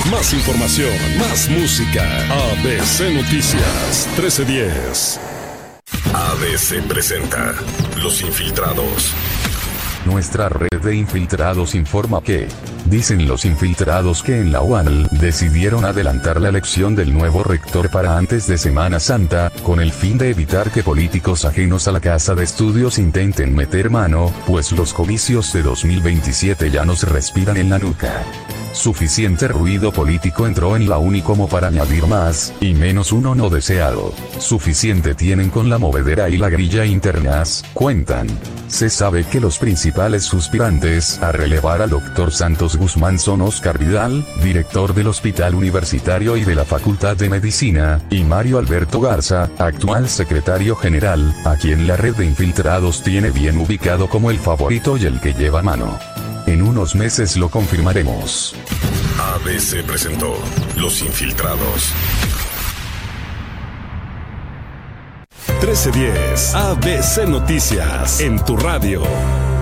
Más información, más música. ABC Noticias 1310. ABC presenta Los Infiltrados. Nuestra red de infiltrados informa que, dicen los infiltrados que en la UAL decidieron adelantar la elección del nuevo rector para antes de Semana Santa, con el fin de evitar que políticos ajenos a la casa de estudios intenten meter mano, pues los comicios de 2027 ya nos respiran en la nuca. Suficiente ruido político entró en la UNI como para añadir más, y menos uno no deseado. Suficiente tienen con la movedera y la grilla internas, cuentan. Se sabe que los principales suspirantes a relevar al Dr. Santos Guzmán son Oscar Vidal, director del Hospital Universitario y de la Facultad de Medicina, y Mario Alberto Garza, actual secretario general, a quien la red de infiltrados tiene bien ubicado como el favorito y el que lleva mano. En unos meses lo confirmaremos. ABC presentó Los Infiltrados. 1310 ABC Noticias en tu radio.